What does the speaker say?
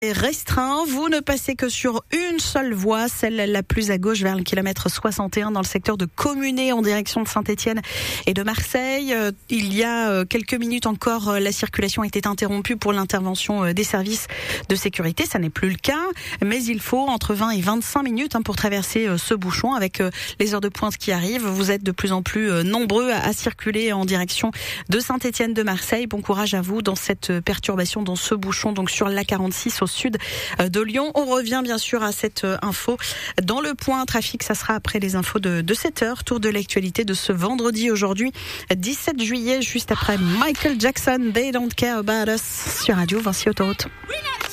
Restreint, vous ne passez que sur une seule voie, celle la plus à gauche vers le kilomètre 61 dans le secteur de Communé en direction de Saint-Étienne et de Marseille. Il y a quelques minutes encore, la circulation était interrompue pour l'intervention des services de sécurité. Ça n'est plus le cas, mais il faut entre 20 et 25 minutes pour traverser ce bouchon avec les heures de pointe qui arrivent. Vous êtes de plus en plus nombreux à circuler en direction de Saint-Étienne de Marseille. Bon courage à vous dans cette perturbation, dans ce bouchon, donc sur l'A46 au sud de Lyon. On revient bien sûr à cette info dans le point trafic. Ça sera après les infos de 7h. Tour de l'actualité de ce vendredi aujourd'hui 17 juillet, juste après Michael Jackson, They Don't Care About Us sur Radio Vinci Autoroute.